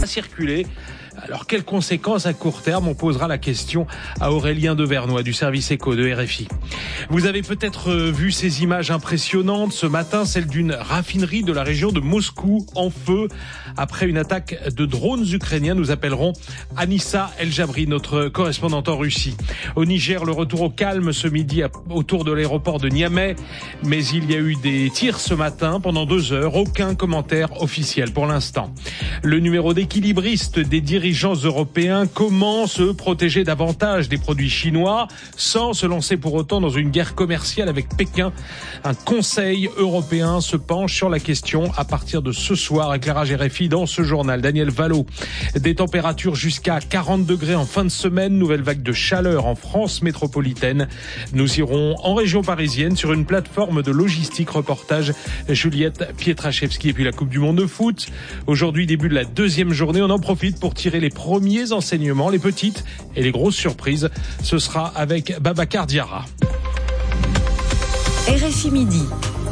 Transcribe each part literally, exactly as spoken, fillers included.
circuler. Alors, quelles conséquences à court terme? On posera la question à Aurélien Devernois du service éco de R F I. Vous avez peut-être vu ces images impressionnantes ce matin, celle d'une raffinerie de la région de Moscou en feu après une attaque de drones ukrainiens. Nous appellerons Anissa El-Jabri, notre correspondante en Russie. Au Niger, le retour au calme ce midi autour de l'aéroport de Niamey, mais il y a eu des tirs ce matin pendant deux heures. Aucun commentaire officiel pour l'instant. Le numéro d'équilibriste des dirigeants européens, comment se protéger davantage des produits chinois sans se lancer pour autant dans une guerre commerciale avec Pékin. Un conseil européen se penche sur la question à partir de ce soir. Éclairage R F I dans ce journal. Daniel Vallot. Des températures jusqu'à quarante degrés en fin de semaine. Nouvelle vague de chaleur en France métropolitaine. Nous irons en région parisienne sur une plateforme de logistique. Reportage Juliette Pietraszewski. Et puis la Coupe du Monde de foot. Aujourd'hui, début de la deuxième journée. On en profite pour tirer les premiers enseignements, les petites et les grosses surprises. Ce sera avec Babacar Diarra. R F I Midi.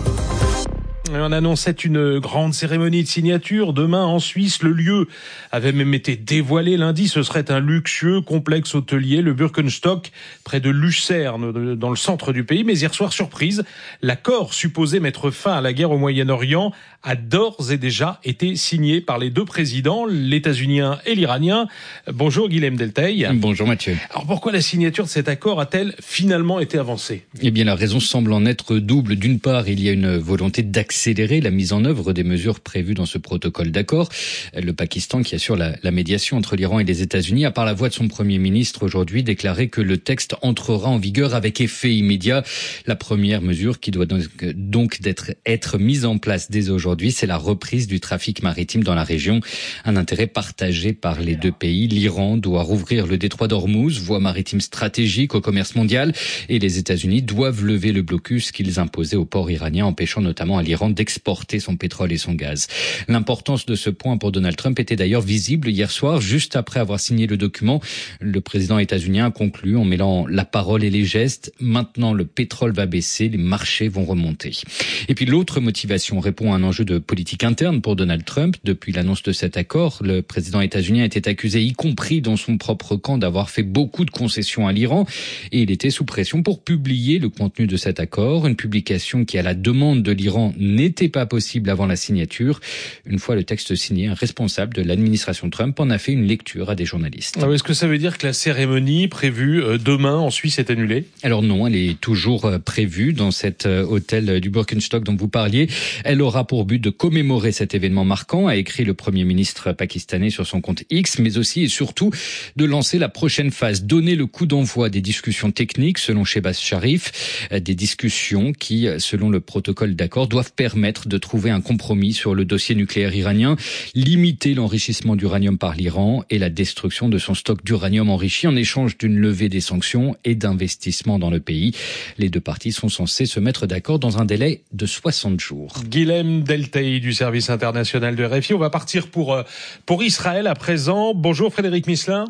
On annonçait une grande cérémonie de signature demain en Suisse. Le lieu avait même été dévoilé lundi. Ce serait un luxueux complexe hôtelier, le Birkenstock, près de Lucerne, dans le centre du pays. Mais hier soir, surprise, l'accord supposé mettre fin à la guerre au Moyen-Orient a d'ores et déjà été signé par les deux présidents, l'États-Unien et l'Iranien. Bonjour Guilhem Delteil. Bonjour Mathieu. Alors pourquoi la signature de cet accord a-t-elle finalement été avancée? Eh bien la raison semble en être double. D'une part, il y a une volonté d'accélérer la mise en œuvre des mesures prévues dans ce protocole d'accord. Le Pakistan, qui assure la, la médiation entre l'Iran et les États-Unis, a par la voix de son Premier ministre aujourd'hui déclaré que le texte entrera en vigueur avec effet immédiat. La première mesure qui doit donc, donc d'être, être mise en place dès aujourd'hui, c'est la reprise du trafic maritime dans la région. Un intérêt partagé par les deux pays. L'Iran doit rouvrir le détroit d'Ormuz, voie maritime stratégique au commerce mondial, et les États-Unis doivent lever le blocus qu'ils imposaient au port iranien, empêchant notamment à l'Iran d'exporter son pétrole et son gaz. L'importance de ce point pour Donald Trump était d'ailleurs visible hier soir, juste après avoir signé le document. Le président états-unien a conclu en mêlant la parole et les gestes. Maintenant, le pétrole va baisser, les marchés vont remonter. Et puis l'autre motivation répond à un enjeu de politique interne pour Donald Trump. Depuis l'annonce de cet accord, le président états-unien était accusé, y compris dans son propre camp, d'avoir fait beaucoup de concessions à l'Iran. Et il était sous pression pour publier le contenu de cet accord. Une publication qui, à la demande de l'Iran, n'était pas possible avant la signature. Une fois le texte signé, un responsable de l'administration Trump en a fait une lecture à des journalistes. Alors, est-ce que ça veut dire que la cérémonie prévue demain en Suisse est annulée? Alors non, elle est toujours prévue dans cet hôtel du Birkenstock dont vous parliez. Elle aura pour but de commémorer cet événement marquant, a écrit le Premier ministre pakistanais sur son compte X, mais aussi et surtout de lancer la prochaine phase, donner le coup d'envoi des discussions techniques, selon Shehbaz Sharif, des discussions qui, selon le protocole d'accord, doivent permettre de trouver un compromis sur le dossier nucléaire iranien, limiter l'enrichissement d'uranium par l'Iran et la destruction de son stock d'uranium enrichi en échange d'une levée des sanctions et d'investissements dans le pays. Les deux parties sont censées se mettre d'accord dans un délai de soixante jours. Guilhem Delteil du service international de R F I. On va partir pour, pour Israël à présent. Bonjour Frédéric Misselin.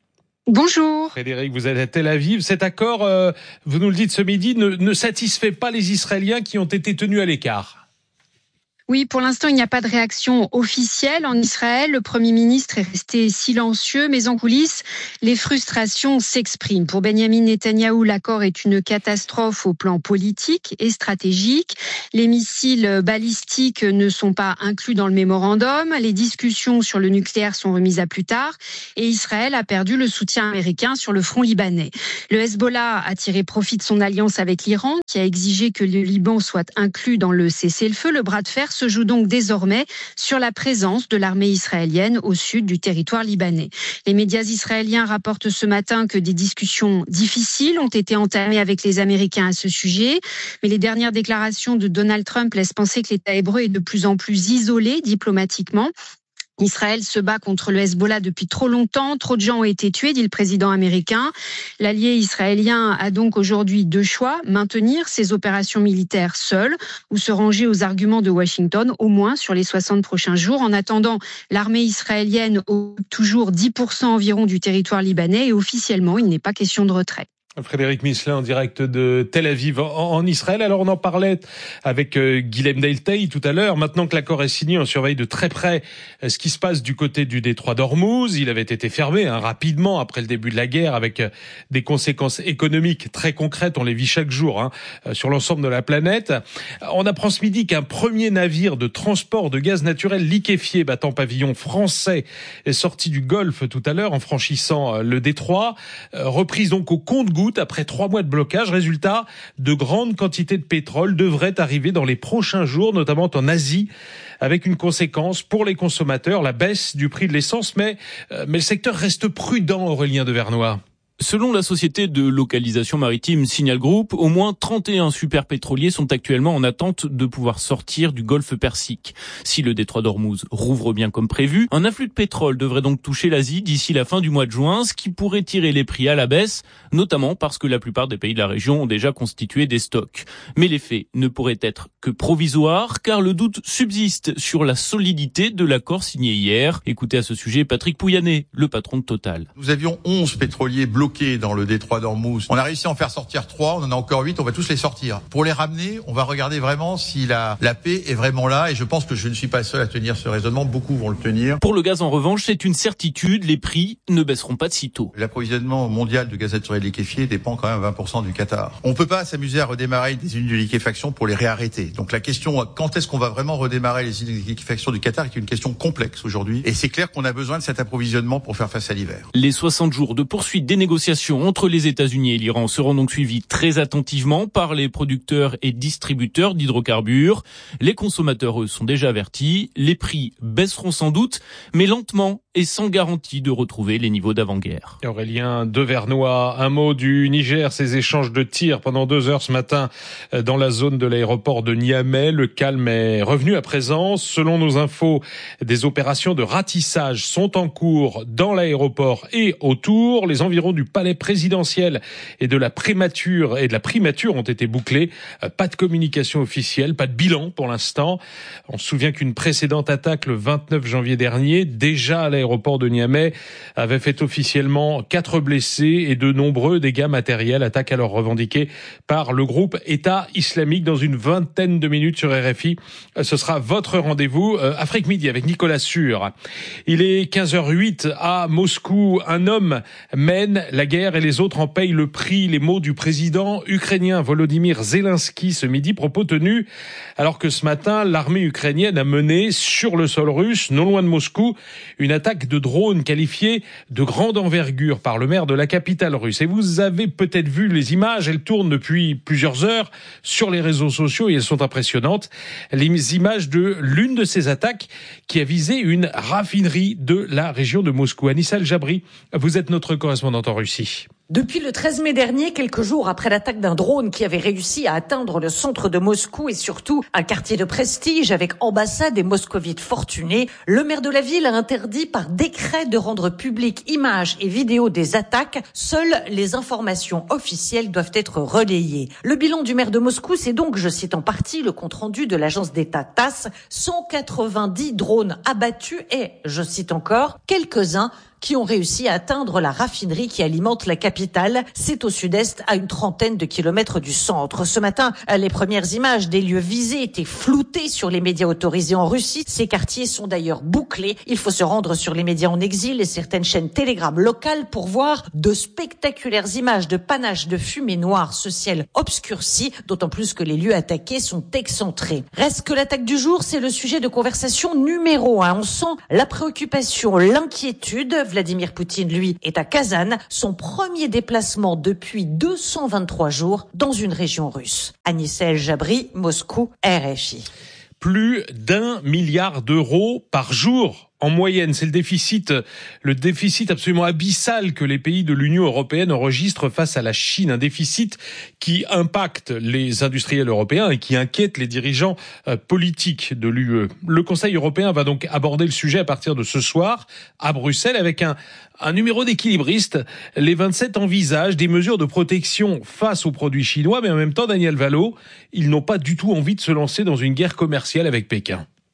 Bonjour. Frédéric, vous êtes à Tel Aviv. Cet accord, euh, vous nous le dites ce midi, ne, ne satisfait pas les Israéliens qui ont été tenus à l'écart. Oui, pour l'instant, il n'y a pas de réaction officielle en Israël. Le Premier ministre est resté silencieux, mais en coulisses, les frustrations s'expriment. Pour Benjamin Netanyahou, l'accord est une catastrophe au plan politique et stratégique. Les missiles balistiques ne sont pas inclus dans le mémorandum. Les discussions sur le nucléaire sont remises à plus tard. Et Israël a perdu le soutien américain sur le front libanais. Le Hezbollah a tiré profit de son alliance avec l'Iran, qui a exigé que le Liban soit inclus dans le cessez-le-feu. Le bras de fer se joue donc désormais sur la présence de l'armée israélienne au sud du territoire libanais. Les médias israéliens rapportent ce matin que des discussions difficiles ont été entamées avec les Américains à ce sujet, mais les dernières déclarations de Donald Trump laissent penser que l'État hébreu est de plus en plus isolé diplomatiquement. Israël se bat contre le Hezbollah depuis trop longtemps. Trop de gens ont été tués, dit le président américain. L'allié israélien a donc aujourd'hui deux choix. Maintenir ses opérations militaires seul ou se ranger aux arguments de Washington, au moins sur les soixante prochains jours. En attendant, l'armée israélienne occupe toujours dix pour cent environ du territoire libanais et officiellement, il n'est pas question de retrait. Frédéric Misselin en direct de Tel Aviv en, en Israël. Alors on en parlait avec euh, Guilhem Deltey tout à l'heure. Maintenant que l'accord est signé, on surveille de très près euh, ce qui se passe du côté du détroit d'Ormuz. Il avait été fermé hein, rapidement après le début de la guerre avec euh, des conséquences économiques très concrètes. On les vit chaque jour hein, euh, sur l'ensemble de la planète. On apprend ce midi qu'un premier navire de transport de gaz naturel liquéfié battant pavillon français est sorti du Golfe tout à l'heure en franchissant euh, le détroit. Euh, reprise donc au compte-gouttes après trois mois de blocage. Résultat, de grandes quantités de pétrole devraient arriver dans les prochains jours, notamment en Asie, avec une conséquence pour les consommateurs, la baisse du prix de l'essence. Mais, euh, mais le secteur reste prudent, Aurélien de Vernois. Selon la société de localisation maritime Signal Group, au moins trente et un superpétroliers sont actuellement en attente de pouvoir sortir du golfe Persique. Si le détroit d'Ormuz rouvre bien comme prévu, un afflux de pétrole devrait donc toucher l'Asie d'ici la fin du mois de juin, ce qui pourrait tirer les prix à la baisse, notamment parce que la plupart des pays de la région ont déjà constitué des stocks. Mais l'effet ne pourrait être que provisoire, car le doute subsiste sur la solidité de l'accord signé hier. Écoutez à ce sujet Patrick Pouyanné, le patron de Total. Nous avions onze pétroliers bloqués dans le détroit d'Ormuz. On a réussi à en faire sortir trois, on en a encore huit, on va tous les sortir. Pour les ramener, on va regarder vraiment si la, la paix est vraiment là, et je pense que je ne suis pas seul à tenir ce raisonnement, beaucoup vont le tenir. Pour le gaz en revanche, c'est une certitude, les prix ne baisseront pas de sitôt. L'approvisionnement mondial de gaz naturel liquéfié dépend quand même à vingt pour cent du Qatar. On ne peut pas s'amuser à redémarrer des unités de liquéfaction pour les réarrêter. Donc la question, quand est-ce qu'on va vraiment redémarrer les unités de liquéfaction du Qatar est une question complexe aujourd'hui, et c'est clair qu'on a besoin de cet approvisionnement pour faire face à l'hiver. Les soixante jours de poursuite des négociations entre les États-Unis et l'Iran seront donc suivis très attentivement par les producteurs et distributeurs d'hydrocarbures. Les consommateurs, eux, sont déjà avertis. Les prix baisseront sans doute, mais lentement et sans garantie de retrouver les niveaux d'avant-guerre. Aurélien de Vernois, un mot du Niger, ces échanges de tirs pendant deux heures ce matin dans la zone de l'aéroport de Niamey. Le calme est revenu à présent. Selon nos infos, des opérations de ratissage sont en cours dans l'aéroport et autour. Les environs du palais présidentiel et de la primature et de la primature ont été bouclés. Pas de communication officielle, pas de bilan pour l'instant. On se souvient qu'une précédente attaque le vingt-neuf janvier dernier, déjà à l'aéroport de Niamey, avait fait officiellement quatre blessés et de nombreux dégâts matériels. Attaque alors revendiquée par le groupe État islamique. Dans une vingtaine de minutes sur R F I, ce sera votre rendez-vous euh, Afrique Midi avec Nicolas Sûr. Il est quinze heures huit à Moscou. Un homme mène la guerre et les autres en payent le prix. Les mots du président ukrainien Volodymyr Zelensky ce midi, propos tenus alors que ce matin, l'armée ukrainienne a mené sur le sol russe, non loin de Moscou, une attaque de drones qualifiée de grande envergure par le maire de la capitale russe. Et vous avez peut-être vu les images, elles tournent depuis plusieurs heures sur les réseaux sociaux et elles sont impressionnantes. Les images de l'une de ces attaques qui a visé une raffinerie de la région de Moscou. Anissa El Jabri, vous êtes notre correspondante en Russie. Depuis le treize mai dernier, quelques jours après l'attaque d'un drone qui avait réussi à atteindre le centre de Moscou et surtout un quartier de prestige avec ambassade et moscovites fortunés, le maire de la ville a interdit par décret de rendre publiques images et vidéos des attaques. Seules les informations officielles doivent être relayées. Le bilan du maire de Moscou, c'est donc, je cite en partie le compte-rendu de l'agence d'État T A S S, cent quatre-vingt-dix drones abattus et, je cite encore, quelques-uns qui ont réussi à atteindre la raffinerie qui alimente la capitale. C'est au sud-est, à une trentaine de kilomètres du centre. Ce matin, les premières images des lieux visés étaient floutées sur les médias autorisés en Russie. Ces quartiers sont d'ailleurs bouclés. Il faut se rendre sur les médias en exil et certaines chaînes Telegram locales pour voir de spectaculaires images de panache de fumée noire, ce ciel obscurci, d'autant plus que les lieux attaqués sont excentrés. Reste que l'attaque du jour, c'est le sujet de conversation numéro un. On sent la préoccupation, l'inquiétude. Vladimir Poutine, lui, est à Kazan, son premier déplacement depuis deux cent vingt-trois jours dans une région russe. Anissa El Jabri, Moscou, R F I. Plus d'un milliard d'euros par jour. En moyenne, c'est le déficit, le déficit absolument abyssal que les pays de l'Union européenne enregistrent face à la Chine. Un déficit qui impacte les industriels européens et qui inquiète les dirigeants euh, politiques de l'U E. Le Conseil européen va donc aborder le sujet à partir de ce soir à Bruxelles avec un, un numéro d'équilibriste. Les vingt-sept envisagent des mesures de protection face aux produits chinois, mais en même temps, Daniel Vallot, ils n'ont pas du tout envie de se lancer dans une guerre commerciale avec Pékin.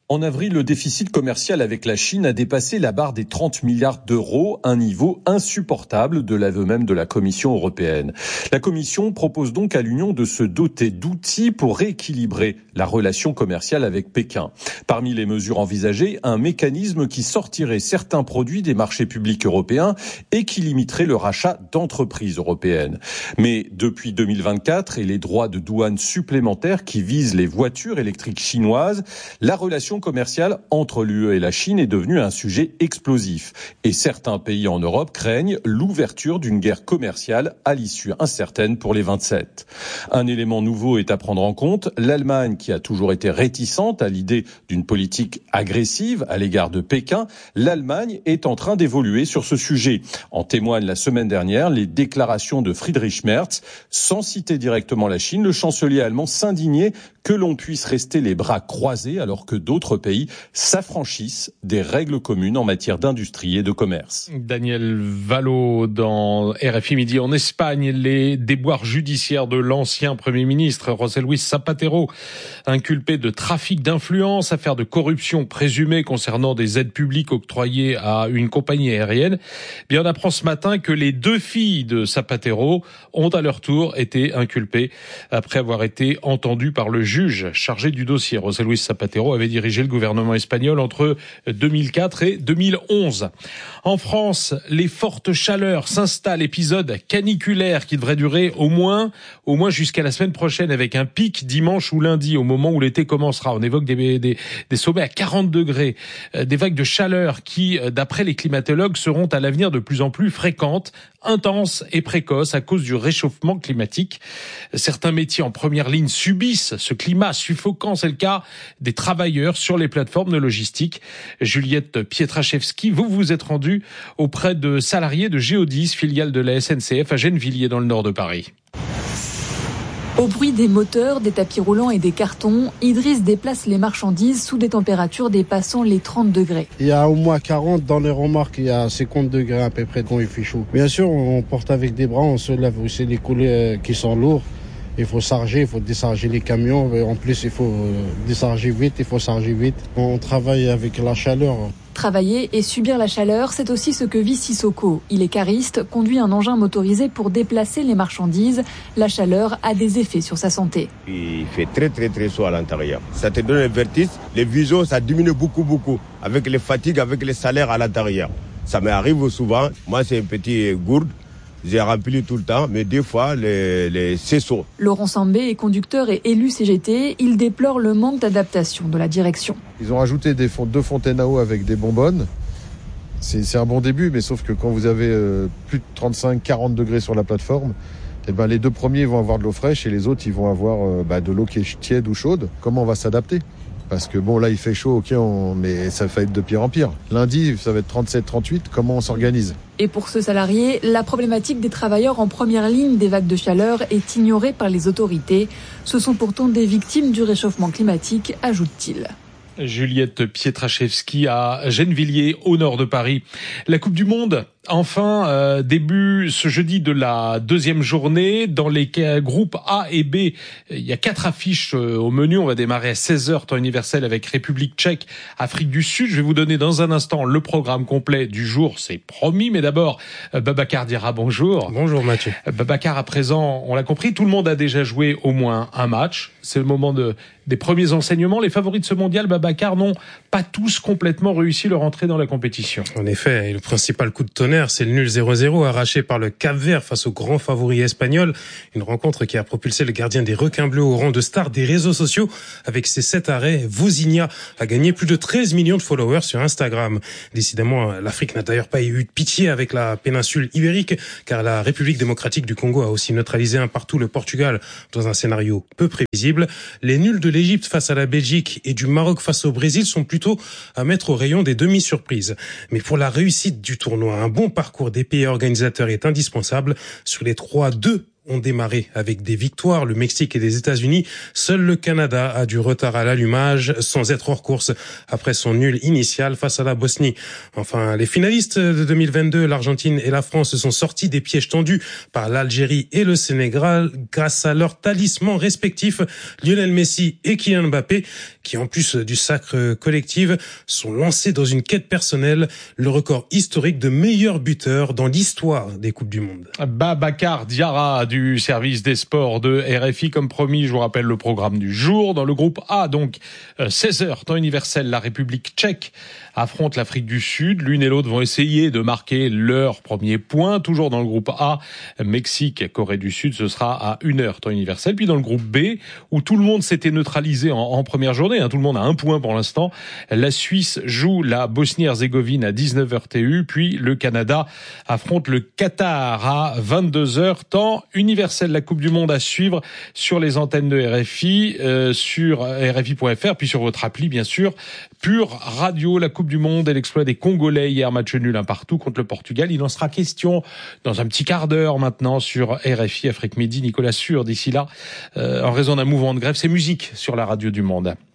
En avril, le déficit commercial avec la Chine a dépassé la barre des trente milliards d'euros, un niveau insupportable de l'aveu même de la Commission européenne. La Commission propose donc à l'Union de se doter d'outils pour rééquilibrer la relation commerciale avec Pékin. Parmi les mesures envisagées, un mécanisme qui sortirait certains produits des marchés publics européens et qui limiterait le rachat d'entreprises européennes. Mais depuis deux mille vingt-quatre et les droits de douane supplémentaires qui visent les voitures électriques chinoises, la relation commerciale entre l'U E et la Chine est devenue un sujet explosif. Et certains pays en Europe craignent l'ouverture d'une guerre commerciale à l'issue incertaine pour les vingt-sept. Un élément nouveau est à prendre en compte. L'Allemagne, qui a toujours été réticente à l'idée d'une politique agressive à l'égard de Pékin, l'Allemagne est en train d'évoluer sur ce sujet. En témoignent la semaine dernière les déclarations de Friedrich Merz. Sans citer directement la Chine, le chancelier allemand s'indignait que l'on puisse rester les bras croisés alors que d'autres pays s'affranchissent des règles communes en matière d'industrie et de commerce. Daniel Valo dans R F I Midi. En Espagne, les déboires judiciaires de l'ancien Premier ministre José Luis Zapatero, inculpé de trafic d'influence, affaire de corruption présumée concernant des aides publiques octroyées à une compagnie aérienne. Bien, on apprend ce matin que les deux filles de Zapatero ont à leur tour été inculpées après avoir été entendues par le juge chargé du dossier. José Luis Zapatero avait dirigé le gouvernement espagnol entre deux mille quatre et deux mille onze. En France, les fortes chaleurs s'installent, épisode caniculaire qui devrait durer au moins, au moins jusqu'à la semaine prochaine, avec un pic dimanche ou lundi, au moment où l'été commencera. On évoque des, des, des sommets à quarante degrés, des vagues de chaleur qui, d'après les climatologues, seront à l'avenir de plus en plus fréquentes, intenses et précoces à cause du réchauffement climatique. Certains métiers en première ligne subissent ce climat suffocant. C'est le cas des travailleurs sur les plateformes de logistique. Juliette Pietraszewski, vous vous êtes rendue auprès de salariés de Géodis, filiale de la S N C F à Gennevilliers dans le nord de Paris. Au bruit des moteurs, des tapis roulants et des cartons, Idriss déplace les marchandises sous des températures dépassant les trente degrés. Il y a au moins quarante dans les remorques, il y a cinquante degrés à peu près quand il fait chaud. Bien sûr, on porte avec des bras, on se lève aussi les coulées qui sont lourds. Il faut charger, il faut décharger les camions. En plus, il faut décharger vite, il faut charger vite. On travaille avec la chaleur. Travailler et subir la chaleur, c'est aussi ce que vit Sissoko. Il est cariste, conduit un engin motorisé pour déplacer les marchandises. La chaleur a des effets sur sa santé. Il fait très très très chaud à l'intérieur. Ça te donne un vertige. Les visions, ça diminue beaucoup beaucoup. Avec les fatigues, avec les salaires à l'intérieur. Ça m'arrive souvent. Moi, c'est une petite gourde. J'ai rempli tout le temps, mais des fois, les, les c'est chaud. Laurent Sambé est conducteur et élu C G T. Il déplore le manque d'adaptation de la direction. Ils ont rajouté des font- deux fontaines à eau avec des bonbonnes. C'est, c'est un bon début, mais sauf que quand vous avez euh, plus de trente-cinq à quarante degrés sur la plateforme, eh ben, les deux premiers vont avoir de l'eau fraîche et les autres, ils vont avoir euh, bah, de l'eau qui est tiède ou chaude. Comment on va s'adapter ? Parce que bon, là, il fait chaud, ok, on... mais ça va être de pire en pire. Lundi, ça va être trente-sept à trente-huit. Comment on s'organise ? Et pour ce salarié, la problématique des travailleurs en première ligne des vagues de chaleur est ignorée par les autorités. Ce sont pourtant des victimes du réchauffement climatique, ajoute-t-il. Juliette Pietraszewski à Gennevilliers, au nord de Paris. La Coupe du Monde, enfin, euh, début ce jeudi de la deuxième journée. Dans les groupes A et B, il y a quatre affiches au menu. On va démarrer à seize heures, temps universel, avec République tchèque, Afrique du Sud. Je vais vous donner dans un instant le programme complet du jour, c'est promis. Mais d'abord, Babacar Diarra, bonjour. Bonjour Mathieu. Babacar, à présent, on l'a compris, tout le monde a déjà joué au moins un match. C'est le moment de, des premiers enseignements. Les favoris de ce mondial, Babacar, n'ont pas tous complètement réussi leur entrée dans la compétition. En effet, et le principal coup de tonnerre, c'est le nul zéro zéro arraché par le Cap-Vert face au grand favori espagnol. Une rencontre qui a propulsé le gardien des requins bleus au rang de star des réseaux sociaux. Avec ses sept arrêts, Vozinha a gagné plus de treize millions de followers sur Instagram. Décidément, l'Afrique n'a d'ailleurs pas eu de pitié avec la péninsule ibérique, car la République démocratique du Congo a aussi neutralisé un partout le Portugal dans un scénario peu prévisible. Les nuls de l'Égypte face à la Belgique et du Maroc face au Brésil sont plutôt à mettre au rayon des demi-surprises. Mais pour la réussite du tournoi, un bon parcours des pays organisateurs est indispensable. Sur les trois, deux ont démarré avec des victoires, le Mexique et les États-Unis. Seul le Canada a du retard à l'allumage, sans être hors course après son nul initial face à la Bosnie. Enfin, les finalistes de deux mille vingt-deux, l'Argentine et la France, se sont sortis des pièges tendus par l'Algérie et le Sénégal grâce à leurs talismans respectifs, Lionel Messi et Kylian Mbappé, qui en plus du sacre collectif sont lancés dans une quête personnelle, le record historique de meilleur buteur dans l'histoire des Coupes du Monde. Babacar Diarra du service des sports de R F I. Comme promis, je vous rappelle le programme du jour. Dans le groupe A, donc seize heures, temps universel, la République tchèque affronte l'Afrique du Sud. L'une et l'autre vont essayer de marquer leur premier point. Toujours dans le groupe A, Mexique, Corée du Sud, ce sera à une heure, temps universel. Puis dans le groupe B, où tout le monde s'était neutralisé en, en première journée, hein, tout le monde a un point pour l'instant, la Suisse joue la Bosnie-Herzégovine à dix-neuf heures T U, puis le Canada affronte le Qatar à vingt-deux heures, temps universel. La Coupe du Monde à suivre sur les antennes de R F I, euh, sur R F I point F R, puis sur votre appli, bien sûr. Pure Radio, la Coupe du Monde et l'exploit des Congolais hier, match nul un partout contre le Portugal. Il en sera question dans un petit quart d'heure maintenant sur R F I Afrique Midi. Nicolas Sûr, d'ici là, euh, en raison d'un mouvement de grève, c'est musique sur la radio du Monde.